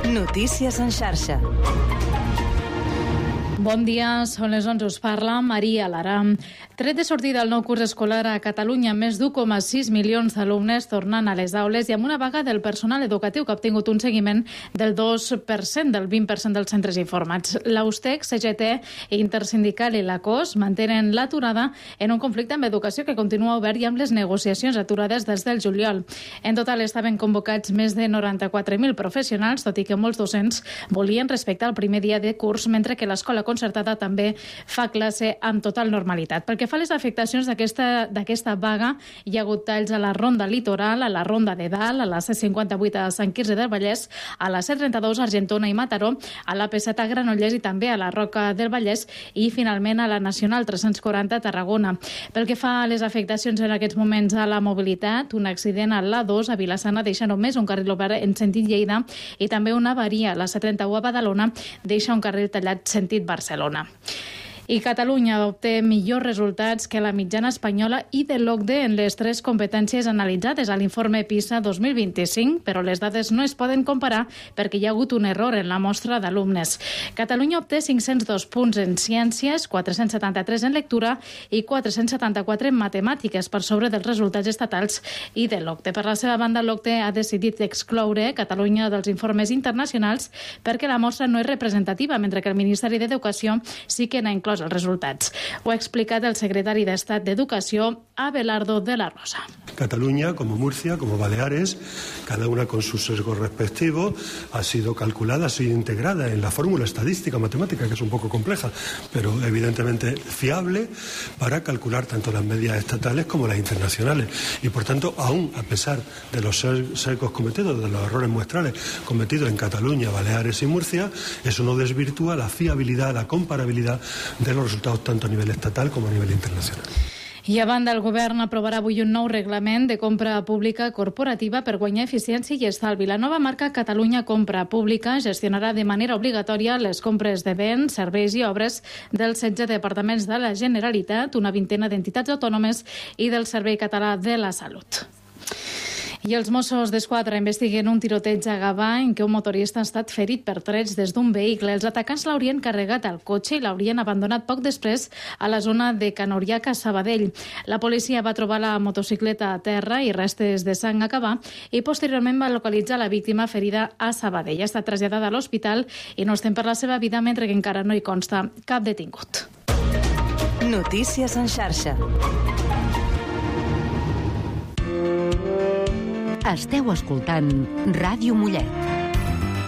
Notícies en xarxa. Bon dia, són les 11, us parla Maria Lara. Tret de sortida el nou curs escolar a Catalunya, més d'1,6 milions d'alumnes tornant a les aules i amb una vaga del personal educatiu que ha obtingut un seguiment del 2%, del 20% dels centres informats. L'Austec, CGT, Intersindical i la COS mantenen l'aturada en un conflicte amb educació que continua obert i amb les negociacions aturades des del juliol. En total estaven convocats més de 94.000 professionals, tot i que molts docents volien respectar el primer dia de curs, mentre que l'escola concertada també fa classe amb total normalitat. Pel que fa a les afectacions d'aquesta vaga, hi ha hagut talls a la Ronda Litoral, a la Ronda de Dalt, a la C58 a Sant Quirze del Vallès, a la C32 a Argentona i Mataró, a la P7 a Granollers i també a la Roca del Vallès i finalment a la Nacional 340 a Tarragona. Pel que fa a les afectacions en aquests moments a la mobilitat, un accident a l'A2 a Vilassana deixa només un carril obert en sentit Lleida i també una avaria a la C31 a Badalona deixa un carril tallat sentit Barcelona. I Catalunya obté millors resultats que la mitjana espanyola i de l'OCDE en les 3 competències analitzades a l'informe PISA 2025, però les dades no es poden comparar perquè hi ha hagut un error en la mostra d'alumnes. Catalunya obté 502 punts en ciències, 473 en lectura i 474 en matemàtiques, per sobre dels resultats estatals i de l'OCDE. Per la seva banda, l'OCDE ha decidit excloure Catalunya dels informes internacionals perquè la mostra no és representativa, mentre que el Ministeri d'Educació sí que n'ha inclòs els resultats. Ho ha explicat el secretari d'Estat d'Educació, Abelardo de la Rosa. Cataluña, como Murcia, como Baleares, cada una con sus sesgos respectivos, ha sido calculada, ha sido integrada en la fórmula estadística matemática, que es un poco compleja, pero evidentemente fiable para calcular tanto las medias estatales como las internacionales. Y por tanto, aún a pesar de los sesgos cometidos, de los errores muestrales cometidos en Cataluña, Baleares y Murcia, eso no desvirtúa la fiabilidad, la comparabilidad de los resultados tanto a nivel estatal como a nivel internacional. I a banda, el govern aprovarà avui un nou reglament de compra pública corporativa per guanyar eficiència i estalvi. La nova marca Catalunya Compra Pública gestionarà de manera obligatòria les compres de béns, serveis i obres dels 16 departaments de la Generalitat, una vintena d'entitats autònomes i del Servei Català de la Salut. I els Mossos d'Esquadra investiguen un tiroteig a Gavà en què un motorista ha estat ferit per trets des d'un vehicle. Els atacants l'haurien carregat al cotxe i l'haurien abandonat poc després a la zona de Can Oriaca, Sabadell. La policia va trobar la motocicleta a terra i restes de sang a Gavà i posteriorment va localitzar la víctima ferida a Sabadell. Ha estat traslladada a l'hospital i no estem per la seva vida, mentre que encara no hi consta cap detingut. Notícies en xarxa. Esteu escoltant Ràdio Mollet.